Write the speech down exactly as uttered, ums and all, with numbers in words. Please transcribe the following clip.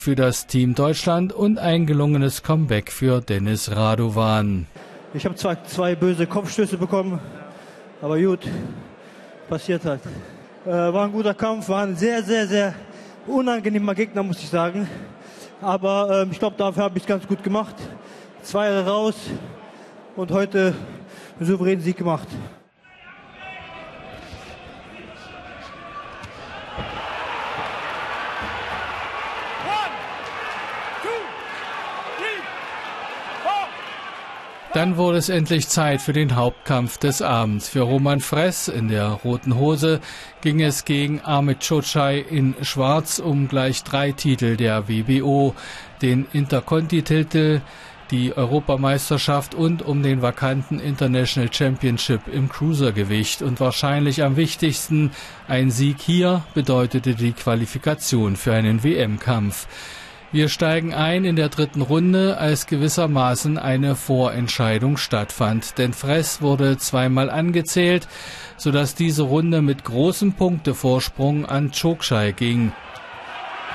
für das Team Deutschland und ein gelungenes Comeback für Denis Radovan. Ich habe zwar zwei böse Kopfstöße bekommen, aber gut, passiert halt. Äh, war ein guter Kampf, war ein sehr, sehr, sehr unangenehmer Gegner, muss ich sagen. Aber äh, ich glaube, dafür habe ich es ganz gut gemacht. Zwei Jahre raus und heute einen souveränen Sieg gemacht. Dann wurde es endlich Zeit für den Hauptkampf des Abends. Für Roman Fres in der roten Hose ging es gegen Ahmet Çocay in Schwarz um gleich drei Titel der W B O, den Interconti-Titel, die Europameisterschaft und um den vakanten International Championship im Cruisergewicht. Und wahrscheinlich am wichtigsten, ein Sieg hier bedeutete die Qualifikation für einen W M-Kampf. Wir steigen ein in der dritten Runde, als gewissermaßen eine Vorentscheidung stattfand. Denn Fres wurde zweimal angezählt, sodass diese Runde mit großem Punktevorsprung an Çocay ging.